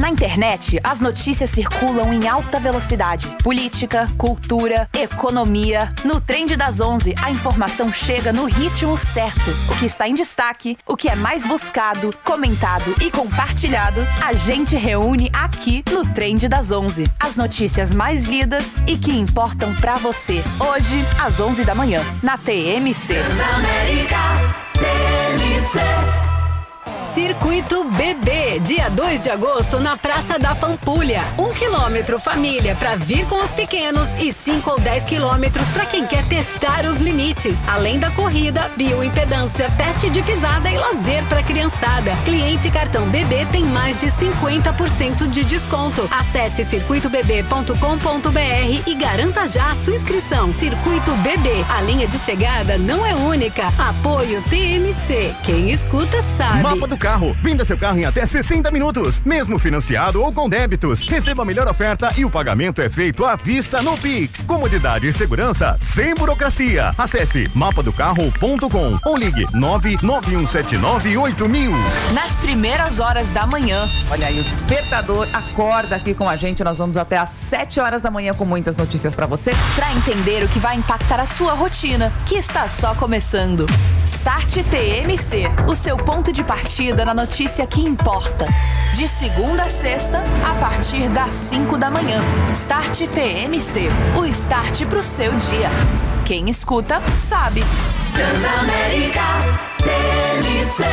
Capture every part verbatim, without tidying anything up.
Na internet, as notícias circulam em alta velocidade. Política, cultura, economia. No Trend das onze, a informação chega no ritmo certo. O que está em destaque, o que é mais buscado, comentado e compartilhado, a gente reúne aqui no Trend das onze. As notícias mais lidas e que importam pra você. Hoje, às onze da manhã, na T M C. Transamérica T M C. Circuito Bebê, dia dois de agosto na Praça da Pampulha. Um quilômetro família para vir com os pequenos e cinco ou dez quilômetros para quem quer testar os limites. Além da corrida, bioimpedância, teste de pisada e lazer para criançada. Cliente cartão Bebê tem mais de cinquenta por cento de desconto. Acesse circuito bebê ponto com ponto b r e garanta já a sua inscrição. Circuito Bebê, a linha de chegada não é única. Apoio T M C. Quem escuta sabe. Mapa do carro. Venda seu carro em até sessenta minutos, mesmo financiado ou com débitos. Receba a melhor oferta e o pagamento é feito à vista no Pix. Comodidade e segurança sem burocracia. Acesse mapa do carro ponto com ou ligue nove nove um sete nove oito mil. Nas primeiras horas da manhã. Olha aí, o despertador acorda aqui com a gente. Nós vamos até às sete horas da manhã com muitas notícias pra você. Pra entender o que vai impactar a sua rotina, que está só começando. Start T M C, o seu ponto de partida na notícia que importa. De segunda a sexta, a partir das cinco da manhã. Start T M C, o start pro seu dia. Quem escuta, sabe. Transamérica T M C.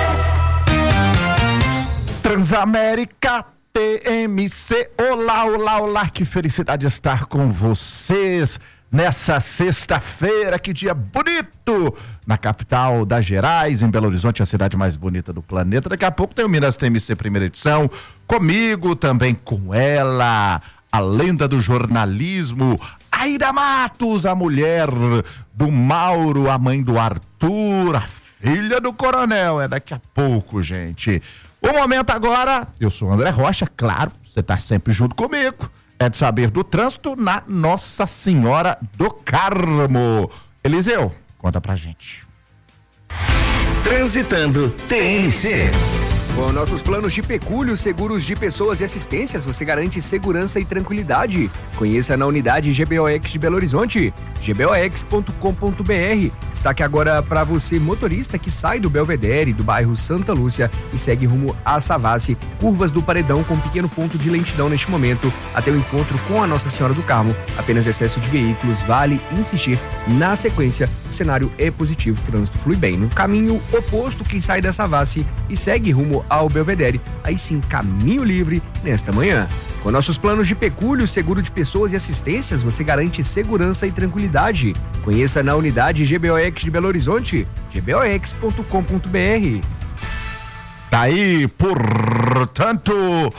Transamérica T M C. Olá, olá, olá, que felicidade estar com vocês nessa sexta-feira, que dia bonito, na capital das Gerais, em Belo Horizonte, a cidade mais bonita do planeta. Daqui a pouco tem o Minas T M C primeira edição, comigo, também com ela, a lenda do jornalismo, Aida Matos, a mulher do Mauro, a mãe do Arthur, a filha do coronel. É daqui a pouco, gente. O momento agora, eu sou o André Rocha, claro, você tá sempre junto comigo. É de saber do trânsito na Nossa Senhora do Carmo. Eliseu, conta pra gente. Transitando T M C. Com nossos planos de pecúlio, seguros de pessoas e assistências, você garante segurança e tranquilidade. Conheça na unidade G B O X de Belo Horizonte, g b o x ponto com ponto b r. Destaque agora para você, motorista que sai do Belvedere, do bairro Santa Lúcia e segue rumo a Savassi, curvas do Paredão com pequeno ponto de lentidão neste momento, até o encontro com a Nossa Senhora do Carmo. Apenas excesso de veículos, vale insistir. Na sequência, o cenário é positivo, o trânsito flui bem. No caminho oposto, quem sai da Savassi e segue rumo ao Belvedere, aí sim, caminho livre nesta manhã. Com nossos planos de pecúlio, seguro de pessoas e assistências, você garante segurança e tranquilidade. Conheça na unidade G B O X de Belo Horizonte, g b o x ponto com ponto b r. Daí, portanto,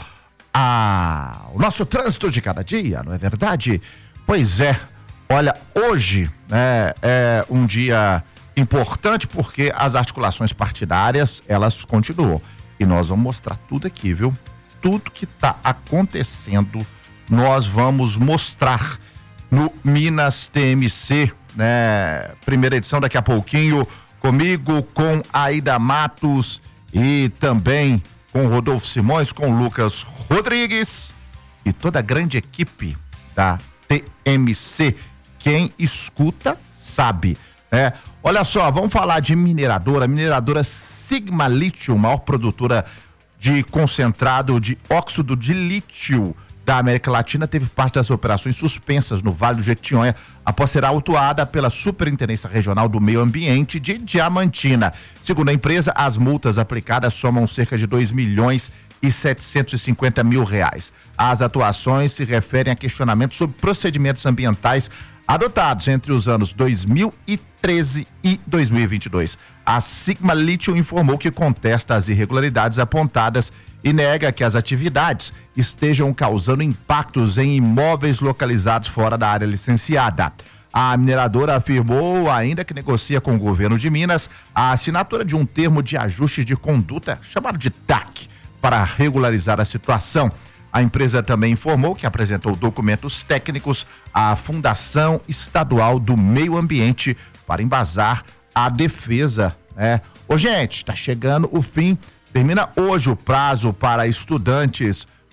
a... o nosso trânsito de cada dia, não é verdade? Pois é, olha, hoje né, é um dia importante porque as articulações partidárias, elas continuam. E nós vamos mostrar tudo aqui, viu? Tudo que está acontecendo, nós vamos mostrar no Minas T M C, né? Primeira edição daqui a pouquinho, comigo, com Aida Matos e também com Rodolfo Simões, com Lucas Rodrigues e toda a grande equipe da T M C. Quem escuta, sabe, né? Olha só, vamos falar de mineradora, mineradora Sigma Lithium, maior produtora de concentrado de óxido de lítio da América Latina, teve parte das operações suspensas no Vale do Jequitinhonha após ser autuada pela Superintendência Regional do Meio Ambiente de Diamantina. Segundo a empresa, as multas aplicadas somam cerca de dois milhões e setecentos e cinquenta mil reais. As atuações se referem a questionamentos sobre procedimentos ambientais adotados entre os anos dois mil e treze e dois mil e vinte e dois. A Sigma Lithium informou que contesta as irregularidades apontadas e nega que as atividades estejam causando impactos em imóveis localizados fora da área licenciada. A mineradora afirmou ainda que negocia com o governo de Minas a assinatura de um termo de ajuste de conduta, chamado de T A C, para regularizar a situação. A empresa também informou que apresentou documentos técnicos à Fundação Estadual do Meio Ambiente para embasar a defesa, né? Ô, gente, está chegando o fim, termina hoje o prazo para estudantes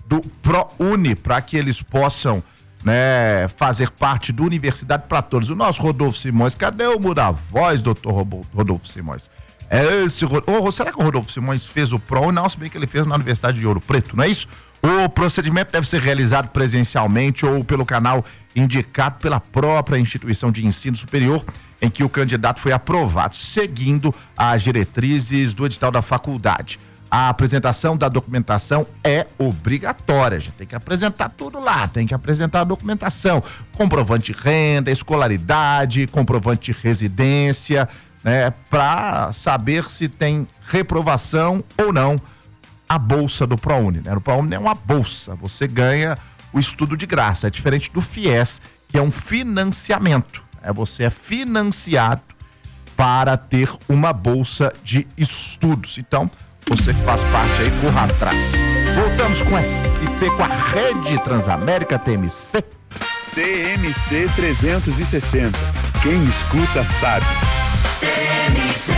do ProUni, para que eles possam, né, fazer parte do Universidade para Todos. O nosso Rodolfo Simões, cadê o muda voz, doutor Rodolfo Simões? É esse, oh, será que o Rodolfo Simões fez o ProUni? Não, se bem que ele fez na Universidade de Ouro Preto, não é isso? O procedimento deve ser realizado presencialmente ou pelo canal indicado pela própria instituição de ensino superior em que o candidato foi aprovado, seguindo as diretrizes do edital da faculdade. A apresentação da documentação é obrigatória, a gente tem que apresentar tudo lá, tem que apresentar a documentação, comprovante de renda, escolaridade, comprovante de residência, né, para saber se tem reprovação ou não a bolsa do ProUni, né? O ProUni é uma bolsa, você ganha o estudo de graça, é diferente do FIES, que é um financiamento, é você é financiado para ter uma bolsa de estudos. Então, você que faz parte aí, corra atrás. Voltamos com S P, com a Rede Transamérica T M C. T M C trezentos e sessenta. Quem escuta sabe. T M C.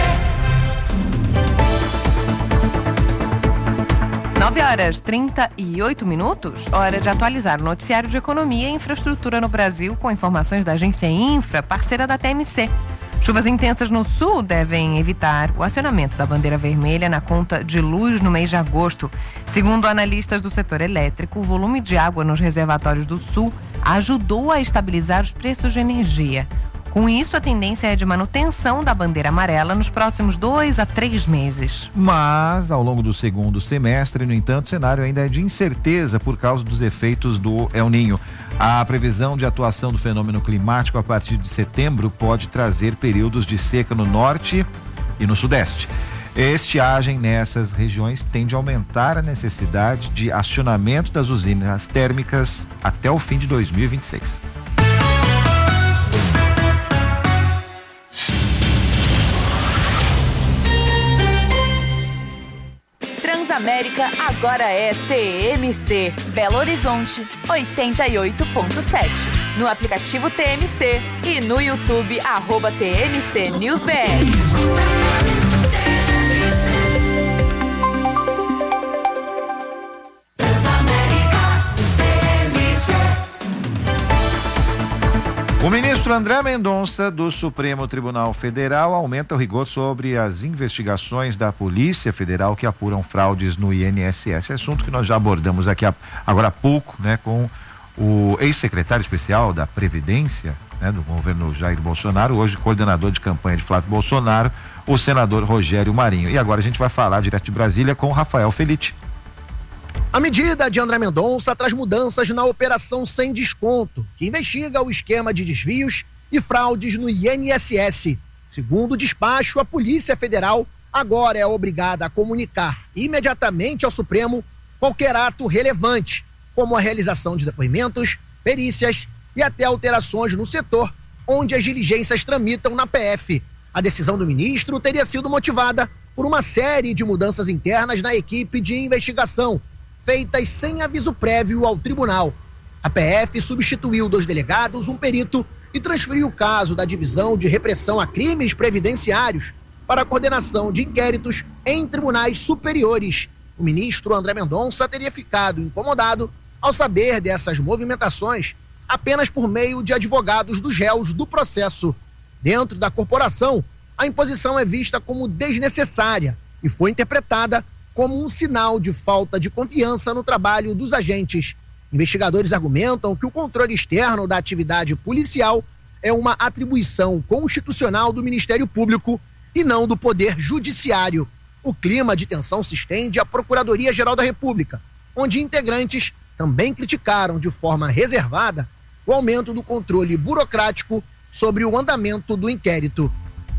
nove horas e trinta e oito minutos, hora de atualizar o noticiário de economia e infraestrutura no Brasil com informações da agência Infra, parceira da T M C. Chuvas intensas no sul devem evitar o acionamento da bandeira vermelha na conta de luz no mês de agosto. Segundo analistas do setor elétrico, o volume de água nos reservatórios do sul ajudou a estabilizar os preços de energia. Com isso, a tendência é de manutenção da bandeira amarela nos próximos dois a três meses. Mas, ao longo do segundo semestre, no entanto, o cenário ainda é de incerteza por causa dos efeitos do El Niño. A previsão de atuação do fenômeno climático a partir de setembro pode trazer períodos de seca no norte e no sudeste. Estiagem nessas regiões tende a aumentar a necessidade de acionamento das usinas térmicas até o fim de dois mil e vinte e seis. Transamérica agora é T M C, Belo Horizonte, oitenta e oito ponto sete. No aplicativo T M C e no YouTube, arroba T M C News B R. O ministro André Mendonça, do Supremo Tribunal Federal, aumenta o rigor sobre as investigações da Polícia Federal que apuram fraudes no I N S S. Assunto que nós já abordamos aqui agora há pouco, né, com o ex-secretário especial da Previdência, né, do governo Jair Bolsonaro, hoje coordenador de campanha de Flávio Bolsonaro, o senador Rogério Marinho. E agora a gente vai falar direto de Brasília com o Rafael Felitti. A medida de André Mendonça traz mudanças na Operação Sem Desconto, que investiga o esquema de desvios e fraudes no I N S S. Segundo o despacho, a Polícia Federal agora é obrigada a comunicar imediatamente ao Supremo qualquer ato relevante, como a realização de depoimentos, perícias e até alterações no setor onde as diligências tramitam na P F. A decisão do ministro teria sido motivada por uma série de mudanças internas na equipe de investigação, feitas sem aviso prévio ao tribunal. A P F substituiu dois delegados, um perito e transferiu o caso da Divisão de Repressão a Crimes Previdenciários para a coordenação de inquéritos em tribunais superiores. O ministro André Mendonça teria ficado incomodado ao saber dessas movimentações apenas por meio de advogados dos réus do processo. Dentro da corporação, a imposição é vista como desnecessária e foi interpretada como um sinal de falta de confiança no trabalho dos agentes. Investigadores argumentam que o controle externo da atividade policial é uma atribuição constitucional do Ministério Público e não do Poder Judiciário. O clima de tensão se estende à Procuradoria-Geral da República, onde integrantes também criticaram de forma reservada o aumento do controle burocrático sobre o andamento do inquérito.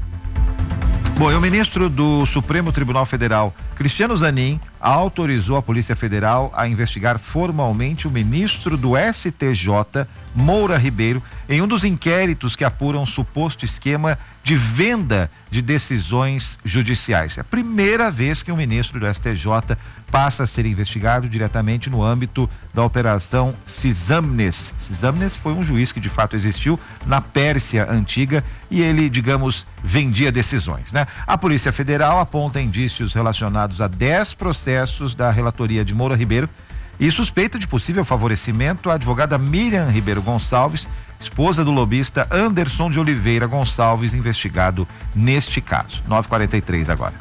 Bom, e o ministro do Supremo Tribunal Federal, Cristiano Zanin, autorizou a Polícia Federal a investigar formalmente o ministro do S T J, Moura Ribeiro, em um dos inquéritos que apuram um suposto esquema de venda de decisões judiciais. É a primeira vez que um ministro do S T J passa a ser investigado diretamente no âmbito da Operação Cisâmnes. Cisâmnes foi um juiz que de fato existiu na Pérsia Antiga e ele, digamos, vendia decisões, né? A Polícia Federal aponta indícios relacionados a dez processos da relatoria de Moura Ribeiro E suspeita de possível favorecimento a advogada Miriam Ribeiro Gonçalves, esposa do lobista Anderson de Oliveira Gonçalves, investigado neste caso. nove e quarenta e três agora.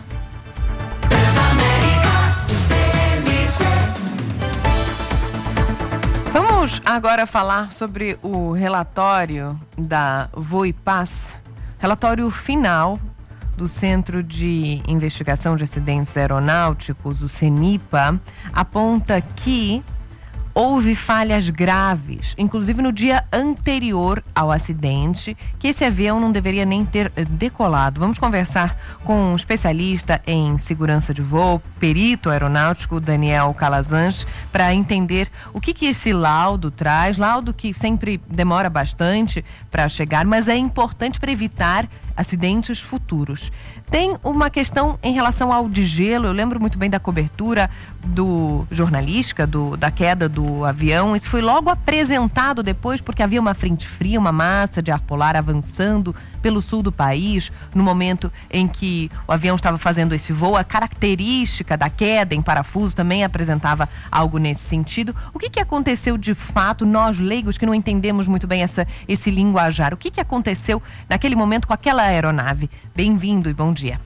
Vamos agora falar sobre o relatório da Voipaz, relatório final do Centro de Investigação de Acidentes Aeronáuticos, o CENIPA, aponta que houve falhas graves, inclusive no dia anterior ao acidente, que esse avião não deveria nem ter decolado. Vamos conversar com um especialista em segurança de voo, perito aeronáutico, Daniel Calazans, para entender o que que esse laudo traz, laudo que sempre demora bastante para chegar, mas é importante para evitar acidentes futuros. Tem uma questão em relação ao degelo. Eu lembro muito bem da cobertura do jornalística do, da queda do avião. Isso foi logo apresentado depois, porque havia uma frente fria, uma massa de ar polar avançando pelo sul do país, no momento em que o avião estava fazendo esse voo. A característica da queda em parafuso também apresentava algo nesse sentido. O que que aconteceu de fato, nós leigos que não entendemos muito bem essa, esse linguajar, o que que aconteceu naquele momento com aquela aeronave? Bem-vindo e bom dia.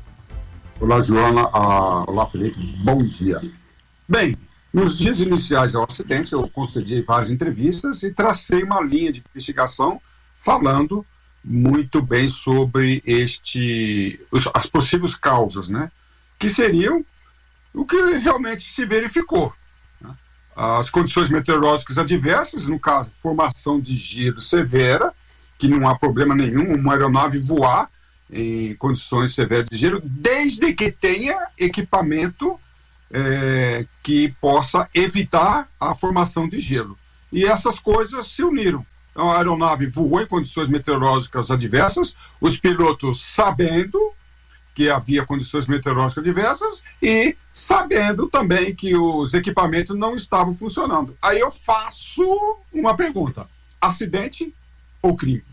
Olá, Joana. Ah, olá, Felipe. Bom dia. Bem, nos dias iniciais ao acidente, eu concedi várias entrevistas e tracei uma linha de investigação falando muito bem sobre este, as possíveis causas, né? Que seriam o que realmente se verificou, né? As condições meteorológicas adversas, no caso, formação de gelo severa, que não há problema nenhum uma aeronave voar em condições severas de gelo, desde que tenha equipamento é, que possa evitar a formação de gelo. E essas coisas se uniram. Então, a aeronave voou em condições meteorológicas adversas, os pilotos sabendo que havia condições meteorológicas adversas e sabendo também que os equipamentos não estavam funcionando. Aí eu faço uma pergunta: acidente ou crime?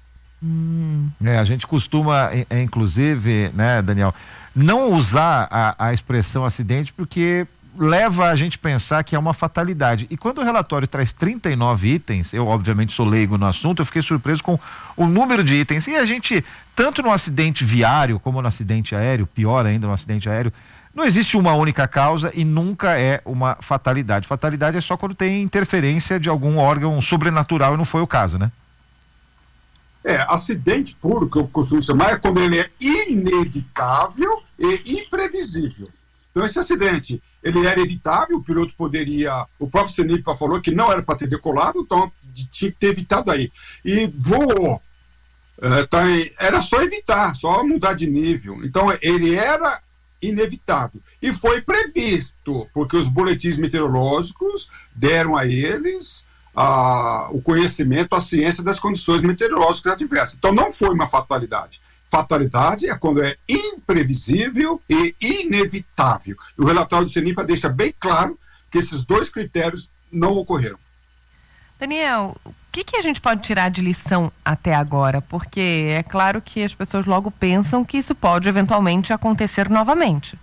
Hum. É, a gente costuma, é, inclusive, né, Daniel, não usar a, a expressão acidente porque leva a gente a pensar que é uma fatalidade. E quando o relatório traz trinta e nove itens, eu obviamente sou leigo no assunto, eu fiquei surpreso com o número de itens. E a gente, tanto no acidente viário como no acidente aéreo, pior ainda no acidente aéreo, não existe uma única causa e nunca é uma fatalidade. Fatalidade é só quando tem interferência de algum órgão sobrenatural e não foi o caso, né? É, acidente puro, que eu costumo chamar, é quando ele é inevitável e imprevisível. Então, esse acidente, ele era evitável, o piloto poderia, o próprio CENIPA falou que não era para ter decolado, então tinha que ter evitado aí. E voou, é, tá, era só evitar, só mudar de nível. Então, ele era inevitável. E foi previsto, porque os boletins meteorológicos deram a eles a, o conhecimento, a ciência das condições meteorológicas adversas. Então, não foi uma fatalidade. Fatalidade é quando é imprevisível e inevitável. E o relatório do CENIPA deixa bem claro que esses dois critérios não ocorreram. Daniel, o que, que a gente pode tirar de lição até agora? Porque é claro que as pessoas logo pensam que isso pode eventualmente acontecer novamente.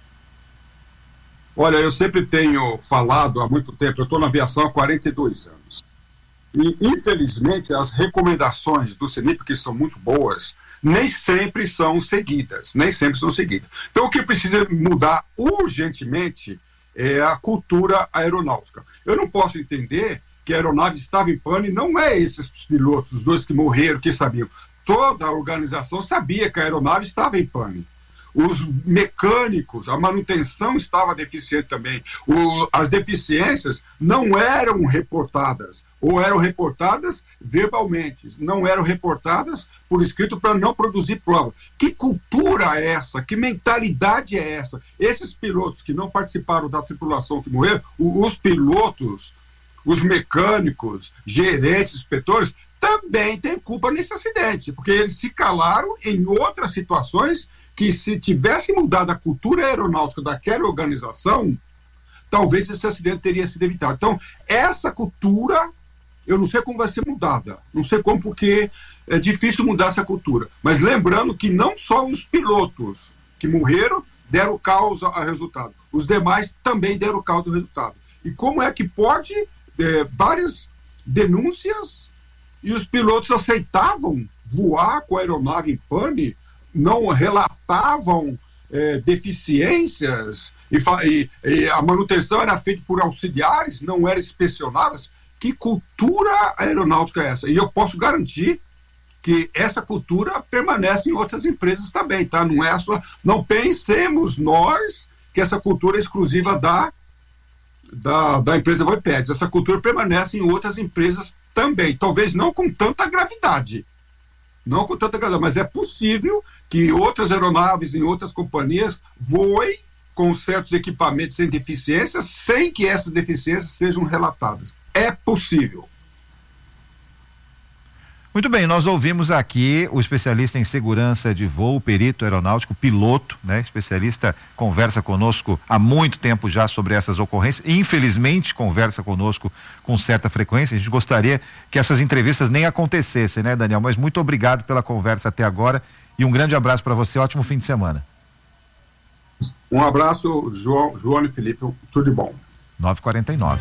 Olha, eu sempre tenho falado há muito tempo, eu estou na aviação há quarenta e dois anos. E, infelizmente, as recomendações do CENIPA, que são muito boas, nem sempre são seguidas, nem sempre são seguidas. Então, o que precisa mudar urgentemente é a cultura aeronáutica. Eu não posso entender que a aeronave estava em pane, e não é esses pilotos, os dois que morreram, que sabiam. Toda a organização sabia que a aeronave estava em pane. Os mecânicos, a manutenção estava deficiente também. O, as deficiências não eram reportadas, ou eram reportadas verbalmente, não eram reportadas por escrito para não produzir prova. Que cultura é essa? Que mentalidade é essa? Esses pilotos que não participaram da tripulação que morreram, os pilotos, os mecânicos, gerentes, inspetores, também têm culpa nesse acidente, porque eles se calaram em outras situações que, se tivesse mudado a cultura aeronáutica daquela organização, talvez esse acidente teria sido evitado. Então, essa cultura, eu não sei como vai ser mudada, não sei como, porque é difícil mudar essa cultura. Mas lembrando que não só os pilotos que morreram deram causa ao resultado, os demais também deram causa ao resultado. E como é que pode é, várias denúncias e os pilotos aceitavam voar com a aeronave em pane, não relatavam é, deficiências e, e, e a manutenção era feita por auxiliares, não era inspecionadas. Que cultura aeronáutica é essa? E eu posso garantir que essa cultura permanece em outras empresas também, tá? Não é só, não pensemos nós que essa cultura é exclusiva da, da, da empresa Voipeds. Essa cultura permanece em outras empresas também, talvez não com tanta gravidade, não com tanta gravidade, mas é possível que outras aeronaves em outras companhias voem com certos equipamentos sem deficiências, sem que essas deficiências sejam relatadas. É possível. Muito bem, nós ouvimos aqui o especialista em segurança de voo, perito aeronáutico, piloto, né? Especialista, conversa conosco há muito tempo já sobre essas ocorrências. Infelizmente, conversa conosco com certa frequência. A gente gostaria que essas entrevistas nem acontecessem, né, Daniel? Mas muito obrigado pela conversa até agora e um grande abraço para você. Ótimo fim de semana. Um abraço, João, João e Felipe. Tudo de bom. nove e quarenta e nove.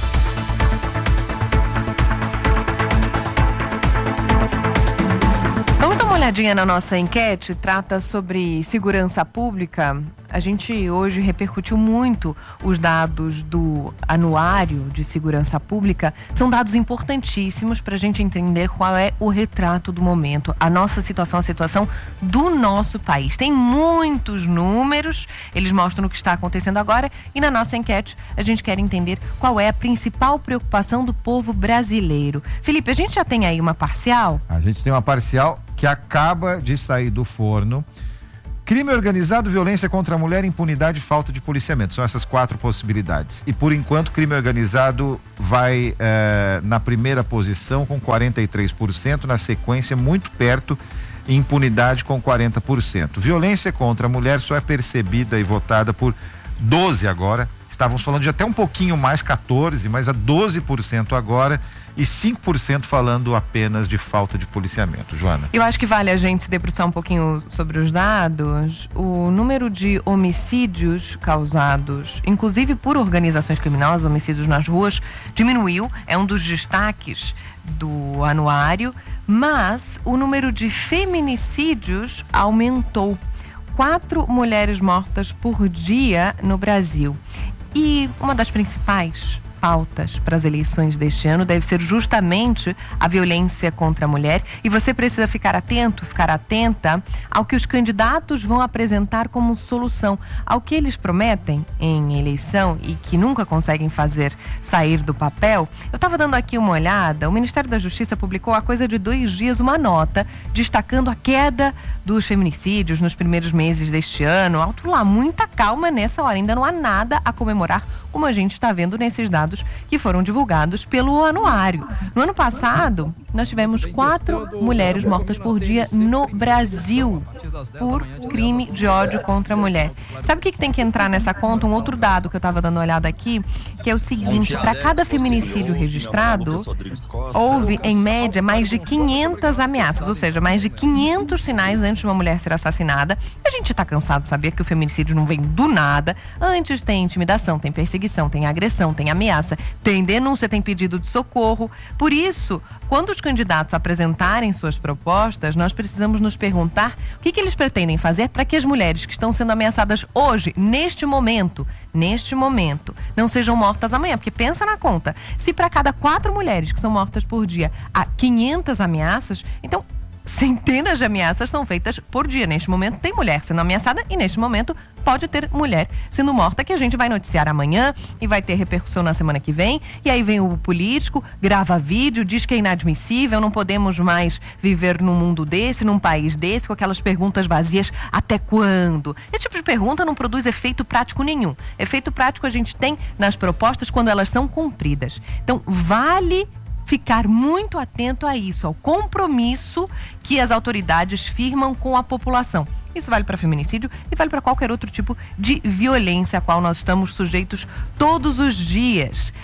Uma olhadinha na nossa enquete, trata sobre segurança pública. A gente hoje repercutiu muito os dados do Anuário de Segurança Pública. São dados importantíssimos para a gente entender qual é o retrato do momento, a nossa situação, a situação do nosso país. Tem muitos números, eles mostram o que está acontecendo agora e na nossa enquete a gente quer entender qual é a principal preocupação do povo brasileiro. Felipe, a gente já tem aí uma parcial? A gente tem uma parcial que acaba de sair do forno. Crime organizado, violência contra a mulher, impunidade e falta de policiamento. São essas quatro possibilidades. E por enquanto, crime organizado vai eh, na primeira posição com quarenta e três por cento, na sequência muito perto, impunidade com quarenta por cento. Violência contra a mulher só é percebida e votada por doze agora. Estávamos falando de até um pouquinho mais, quatorze, mas a doze por cento agora. E cinco por cento falando apenas de falta de policiamento. Joana? Eu acho que vale a gente se debruçar um pouquinho sobre os dados. O número de homicídios causados, inclusive por organizações criminosas, homicídios nas ruas, diminuiu. É um dos destaques do anuário. Mas o número de feminicídios aumentou. Quatro mulheres mortas por dia no Brasil. E uma das principais pautas para as eleições deste ano deve ser justamente a violência contra a mulher, e você precisa ficar atento, ficar atenta ao que os candidatos vão apresentar como solução, ao que eles prometem em eleição e que nunca conseguem fazer sair do papel. Eu estava dando aqui uma olhada, o Ministério da Justiça publicou há coisa de dois dias uma nota destacando a queda dos feminicídios nos primeiros meses deste ano. Alto lá, muita calma nessa hora, ainda não há nada a comemorar, como a gente está vendo nesses dados que foram divulgados pelo anuário. No ano passado, nós tivemos quatro mulheres mortas por dia no Brasil por crime de ódio contra a mulher. Sabe o que, que tem que entrar nessa conta? Um outro dado que eu estava dando uma olhada aqui, que é o seguinte: para cada feminicídio registrado, houve, em média, mais de quinhentas ameaças, ou seja, mais de quinhentos sinais antes de uma mulher ser assassinada. A gente está cansado de saber que o feminicídio não vem do nada. Antes tem intimidação, tem perseguição, tem agressão, tem ameaça, tem denúncia, tem pedido de socorro. Por isso, quando os candidatos apresentarem suas propostas, nós precisamos nos perguntar o que, que eles pretendem fazer para que as mulheres que estão sendo ameaçadas hoje, neste momento, neste momento, não sejam mortas amanhã. Porque pensa na conta, se para cada quatro mulheres que são mortas por dia há quinhentas ameaças, então centenas de ameaças são feitas por dia. Neste momento tem mulher sendo ameaçada e neste momento pode ter mulher sendo morta, que a gente vai noticiar amanhã e vai ter repercussão na semana que vem. E aí vem o político, grava vídeo, diz que é inadmissível, não podemos mais viver num mundo desse, num país desse, com aquelas perguntas vazias: até quando? Esse tipo de pergunta não produz efeito prático nenhum. Efeito prático a gente tem nas propostas quando elas são cumpridas. Então vale ficar muito atento a isso, ao compromisso que as autoridades firmam com a população. Isso vale para feminicídio e vale para qualquer outro tipo de violência a qual nós estamos sujeitos todos os dias.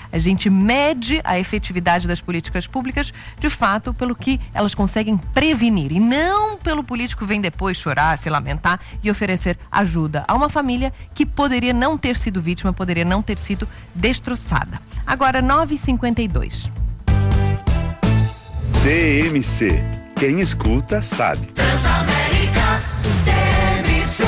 A gente mede a efetividade das políticas públicas, de fato, pelo que elas conseguem prevenir e não pelo político vem depois chorar, se lamentar e oferecer ajuda a uma família que poderia não ter sido vítima, poderia não ter sido destroçada. Agora, nove e cinquenta e dois. T M C. Quem escuta sabe. Transamérica, T M C.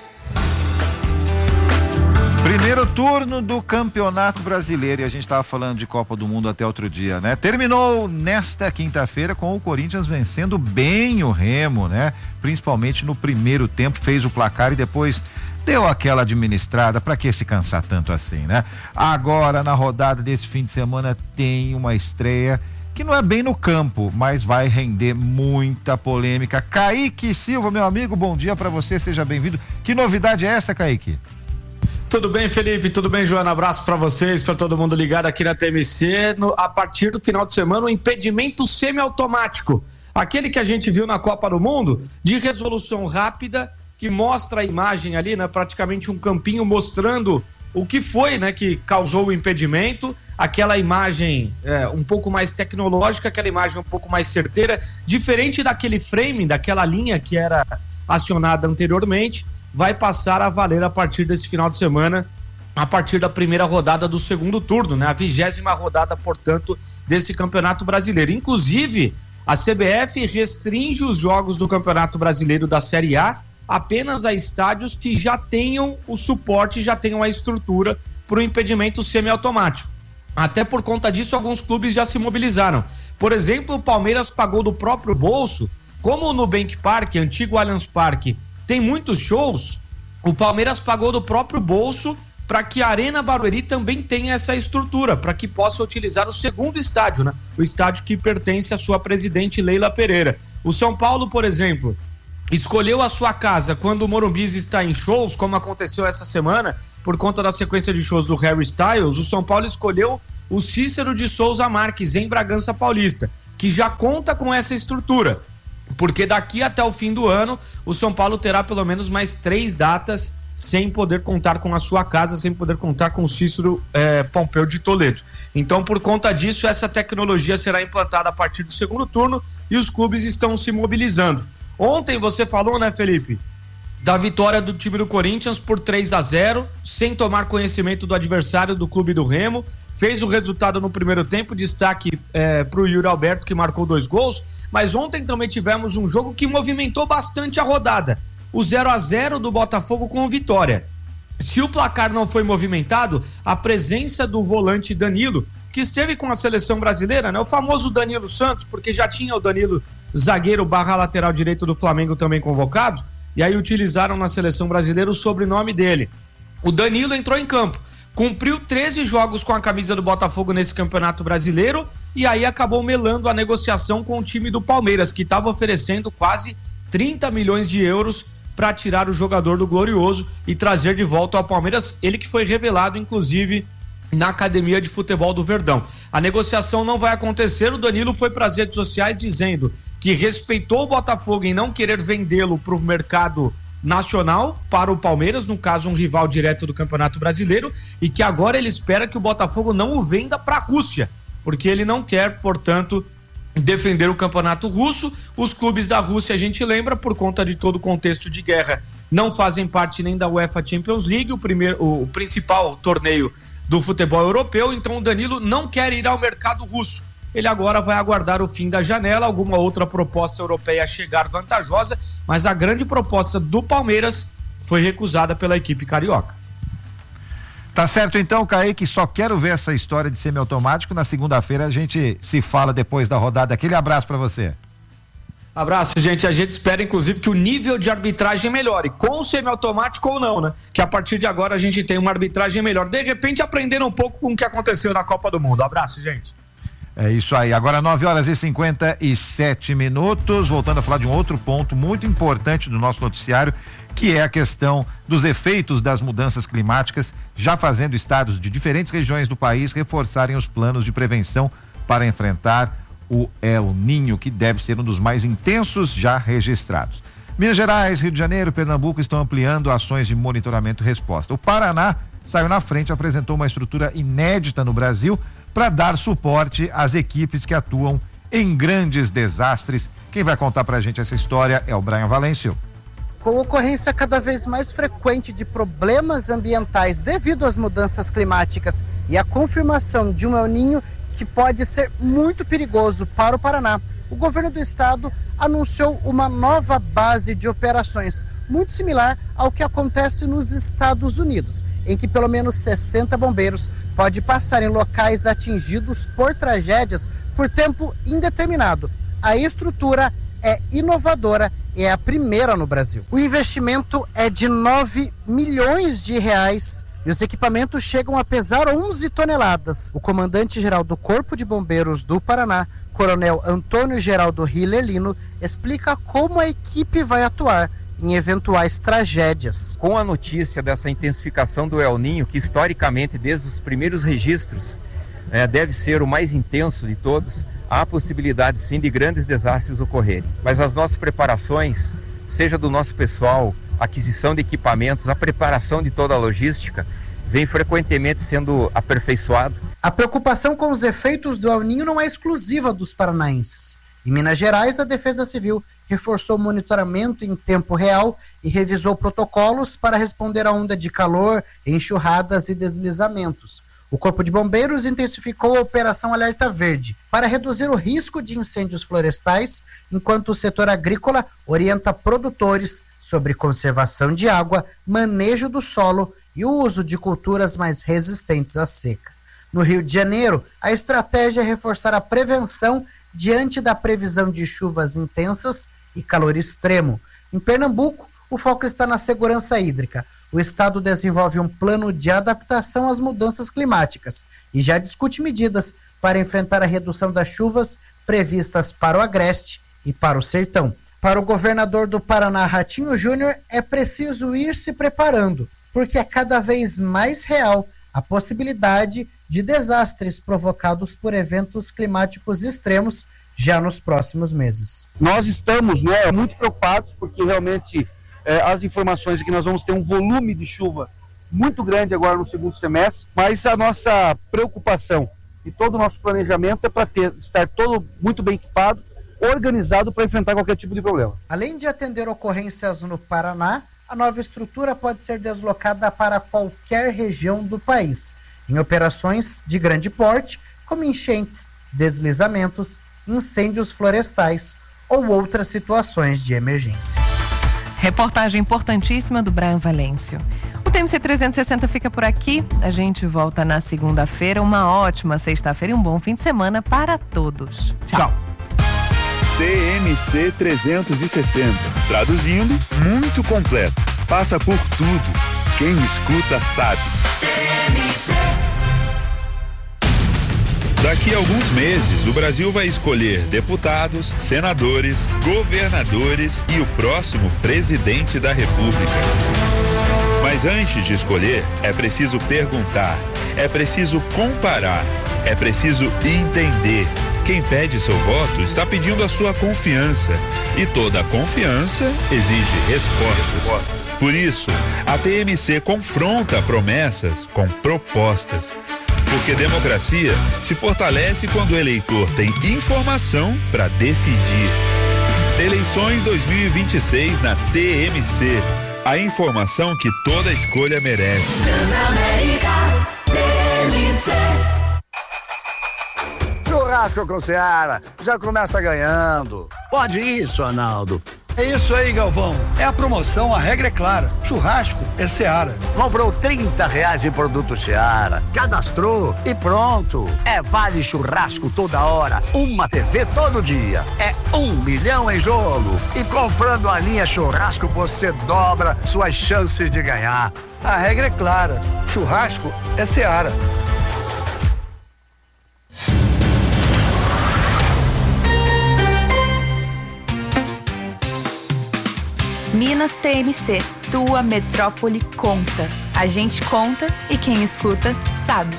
Primeiro turno do Campeonato Brasileiro, e a gente estava falando de Copa do Mundo até outro dia, né? Terminou nesta quinta-feira com o Corinthians vencendo bem o Remo, né? Principalmente no primeiro tempo, fez o placar e depois deu aquela administrada. Pra que se cansar tanto assim, né? Agora, na rodada desse fim de semana, tem uma estreia que não é bem no campo, mas vai render muita polêmica. Kaique Silva, meu amigo, bom dia pra você, seja bem-vindo. Que novidade é essa, Kaique? Tudo bem, Felipe? Tudo bem, Joana? Abraço pra vocês, pra todo mundo ligado aqui na T M C. No, a partir do final de semana, o impedimento semiautomático. Aquele que a gente viu na Copa do Mundo, de resolução rápida, que mostra a imagem ali, né? Praticamente um campinho mostrando o que foi, né? Que causou o impedimento. Aquela imagem é, um pouco mais tecnológica, aquela imagem um pouco mais certeira, diferente daquele frame, daquela linha que era acionada anteriormente, vai passar a valer a partir desse final de semana, a partir da primeira rodada do segundo turno, né? A vigésima rodada, portanto, desse Campeonato Brasileiro. Inclusive, a C B F restringe os jogos do Campeonato Brasileiro da Série A apenas a estádios que já tenham o suporte, já tenham a estrutura para o impedimento semiautomático. Até por conta disso, alguns clubes já se mobilizaram. Por exemplo, o Palmeiras pagou do próprio bolso, como o Nubank Park, antigo Allianz Parque, tem muitos shows, o Palmeiras pagou do próprio bolso para que a Arena Barueri também tenha essa estrutura, para que possa utilizar o segundo estádio, né? O estádio que pertence à sua presidente Leila Pereira. O São Paulo, por exemplo, escolheu a sua casa quando o Morumbi está em shows, como aconteceu essa semana, por conta da sequência de shows do Harry Styles. O São Paulo escolheu o Cícero de Souza Marques, em Bragança Paulista, que já conta com essa estrutura, porque daqui até o fim do ano, o São Paulo terá pelo menos mais três datas sem poder contar com a sua casa, sem poder contar com o Cícero é, Pompeu de Toledo. Então, por conta disso, essa tecnologia será implantada a partir do segundo turno e os clubes estão se mobilizando. Ontem você falou, né, Felipe, da vitória do time do Corinthians por três a zero, sem tomar conhecimento do adversário do clube do Remo, fez o resultado no primeiro tempo, destaque é, para o Yuri Alberto, que marcou dois gols, mas ontem também tivemos um jogo que movimentou bastante a rodada, o zero a zero do Botafogo com o Vitória. Se o placar não foi movimentado, a presença do volante Danilo, que esteve com a seleção brasileira, né, o famoso Danilo Santos, porque já tinha o Danilo zagueiro barra lateral direito do Flamengo também convocado, e aí utilizaram na seleção brasileira o sobrenome dele. O Danilo entrou em campo, cumpriu treze jogos com a camisa do Botafogo nesse Campeonato Brasileiro e aí acabou melando a negociação com o time do Palmeiras, que estava oferecendo quase trinta milhões de euros para tirar o jogador do Glorioso e trazer de volta ao Palmeiras, ele que foi revelado inclusive na Academia de Futebol do Verdão. A negociação não vai acontecer, o Danilo foi para as redes sociais dizendo que respeitou o Botafogo em não querer vendê-lo para o mercado nacional, para o Palmeiras, no caso um rival direto do Campeonato Brasileiro, e que agora ele espera que o Botafogo não o venda para a Rússia, porque ele não quer, portanto, defender o Campeonato Russo. Os clubes da Rússia, a gente lembra, por conta de todo o contexto de guerra, não fazem parte nem da UEFA Champions League, o, primeiro, o principal torneio do futebol europeu, então o Danilo não quer ir ao mercado russo. Ele agora vai aguardar o fim da janela, alguma outra proposta europeia chegar vantajosa, mas a grande proposta do Palmeiras foi recusada pela equipe carioca. Tá certo então, Kaique, só quero ver essa história de semiautomático. Na segunda-feira a gente se fala depois da rodada. Aquele abraço para você. Abraço, gente. A gente espera, inclusive, que o nível de arbitragem melhore, com o semiautomático ou não, né? Que a partir de agora a gente tem uma arbitragem melhor. De repente, aprendendo um pouco com o que aconteceu na Copa do Mundo. Abraço, gente. É isso aí, agora nove horas e cinquenta e sete minutos, voltando a falar de um outro ponto muito importante do nosso noticiário, que é a questão dos efeitos das mudanças climáticas, já fazendo estados de diferentes regiões do país reforçarem os planos de prevenção para enfrentar o El Niño, que deve ser um dos mais intensos já registrados. Minas Gerais, Rio de Janeiro, Pernambuco estão ampliando ações de monitoramento e resposta. O Paraná saiu na frente, apresentou uma estrutura inédita no Brasil para dar suporte às equipes que atuam em grandes desastres. Quem vai contar pra gente essa história é o Brian Valêncio. Com ocorrência cada vez mais frequente de problemas ambientais devido às mudanças climáticas e a confirmação de um El Niño que pode ser muito perigoso para o Paraná, o governo do estado anunciou uma nova base de operações, muito similar ao que acontece nos Estados Unidos, em que pelo menos sessenta bombeiros podem passar em locais atingidos por tragédias por tempo indeterminado. A estrutura é inovadora e é a primeira no Brasil. O investimento é de nove milhões de reais e os equipamentos chegam a pesar onze toneladas. O comandante-geral do Corpo de Bombeiros do Paraná, Coronel Antônio Geraldo Hiller Lino, explica como a equipe vai atuar em eventuais tragédias. Com a notícia dessa intensificação do El Niño, que historicamente, desde os primeiros registros, é, deve ser o mais intenso de todos, há possibilidade sim de grandes desastres ocorrerem. Mas as nossas preparações, seja do nosso pessoal, aquisição de equipamentos, a preparação de toda a logística, vem frequentemente sendo aperfeiçoado. A preocupação com os efeitos do El Niño não é exclusiva dos paranaenses. Em Minas Gerais, a Defesa Civil reforçou o monitoramento em tempo real e revisou protocolos para responder à onda de calor, enxurradas e deslizamentos. O Corpo de Bombeiros intensificou a Operação Alerta Verde para reduzir o risco de incêndios florestais, enquanto o setor agrícola orienta produtores sobre conservação de água, manejo do solo e o uso de culturas mais resistentes à seca. No Rio de Janeiro, a estratégia é reforçar a prevenção diante da previsão de chuvas intensas e calor extremo. Em Pernambuco, o foco está na segurança hídrica. O estado desenvolve um plano de adaptação às mudanças climáticas e já discute medidas para enfrentar a redução das chuvas previstas para o Agreste e para o Sertão. Para o governador do Paraná, Ratinho Júnior, é preciso ir se preparando, porque é cada vez mais real a possibilidade de desastres provocados por eventos climáticos extremos já nos próximos meses. Nós estamos, né, muito preocupados, porque realmente é, as informações é que nós vamos ter um volume de chuva muito grande agora no segundo semestre, mas a nossa preocupação e todo o nosso planejamento é para ter estar todo muito bem equipado, organizado para enfrentar qualquer tipo de problema. Além de atender ocorrências no Paraná, a nova estrutura pode ser deslocada para qualquer região do país, em operações de grande porte, como enchentes, deslizamentos, incêndios florestais ou outras situações de emergência. Reportagem importantíssima do Brian Valêncio. O T M C trezentos e sessenta fica por aqui. A gente volta na segunda-feira. Uma ótima sexta-feira e um bom fim de semana para todos. Tchau. Tchau. T M C trezentos e sessenta. Traduzindo, muito completo. Passa por tudo. Quem escuta sabe. Daqui a alguns meses, o Brasil vai escolher deputados, senadores, governadores e o próximo presidente da República. Mas antes de escolher, é preciso perguntar, é preciso comparar, é preciso entender. Quem pede seu voto está pedindo a sua confiança. E toda confiança exige resposta. Por isso, a T M C confronta promessas com propostas. Porque democracia se fortalece quando o eleitor tem informação para decidir. Eleições dois mil e vinte e seis na T M C. A informação que toda escolha merece. Transamérica, T M C. Churrasco com Seara, já começa ganhando. Pode isso, Arnaldo. É isso aí, Galvão. É a promoção, a regra é clara. Churrasco é Seara. Comprou trinta reais em produto Seara, cadastrou e pronto. É vale churrasco toda hora, uma T V todo dia. É um milhão em jogo. E comprando a linha churrasco, você dobra suas chances de ganhar. A regra é clara. Churrasco é Seara. Minas T M C, tua metrópole conta. A gente conta e quem escuta sabe.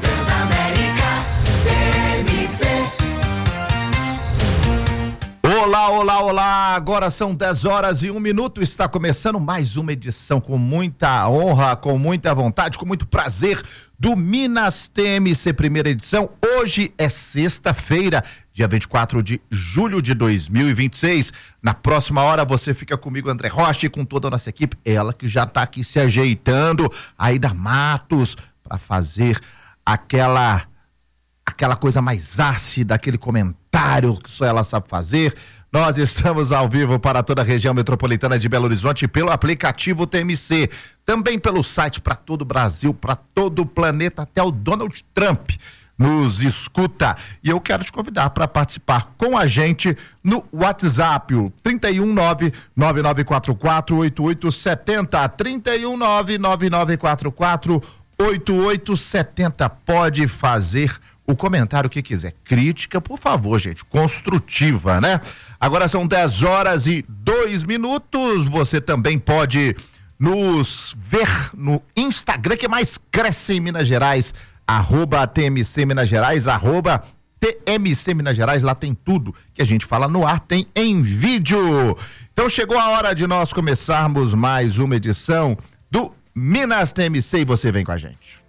Transamérica, T M C. Olá, olá, olá, agora são dez horas e um minuto, está começando mais uma edição com muita honra, com muita vontade, com muito prazer do Minas T M C, primeira edição. Hoje é sexta-feira, dia vinte e quatro de julho de dois mil e vinte e seis. Na próxima hora você fica comigo, André Rocha, e com toda a nossa equipe, ela que já está aqui se ajeitando, Aida Matos, para fazer aquela aquela coisa mais ácida, aquele comentário que só ela sabe fazer. Nós estamos ao vivo para toda a região metropolitana de Belo Horizonte pelo aplicativo T M C, também pelo site para todo o Brasil, para todo o planeta, até o Donald Trump nos escuta. E eu quero te convidar para participar com a gente no WhatsApp, o trinta e um nove nove nove quatro quatro oito oito sete zero, trinta e um nove nove nove quatro quatro oito oito sete zero. Pode fazer o comentário que quiser, crítica, por favor, gente, construtiva, né? Agora são dez horas e dois minutos. Você também pode nos ver no Instagram, que mais cresce em Minas Gerais, arroba T M C Minas Gerais, arroba T M C Minas Gerais. Lá tem tudo que a gente fala no ar, tem em vídeo. Então chegou a hora de nós começarmos mais uma edição do Minas T M C e você vem com a gente.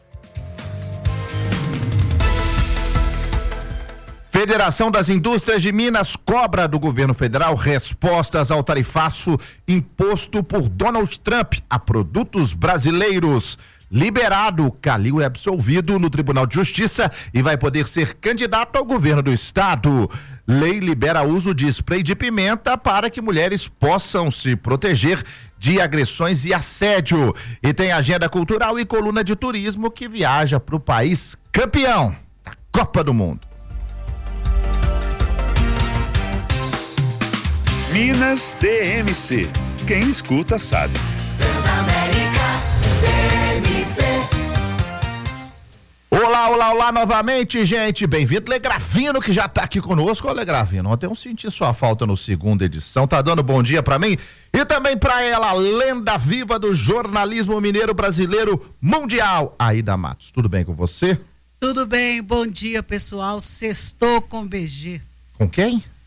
Federação das Indústrias de Minas cobra do governo federal respostas ao tarifaço imposto por Donald Trump a produtos brasileiros. Liberado, Calil é absolvido no Tribunal de Justiça e vai poder ser candidato ao governo do estado. Lei libera uso de spray de pimenta para que mulheres possam se proteger de agressões e assédio. E tem agenda cultural e coluna de turismo que viaja para o país campeão da Copa do Mundo. Minas T M C. Quem escuta sabe. Transamérica T M C. Olá, olá, olá novamente, gente. Bem-vindo, Legravino, que já tá aqui conosco. Ô, Legravino, ontem eu senti sua falta no segunda edição. Tá dando bom dia pra mim e também pra ela, a lenda viva do jornalismo mineiro brasileiro mundial, Aida Matos. Tudo bem com você? Tudo bem, bom dia, pessoal. Sextou com B G. Com quem?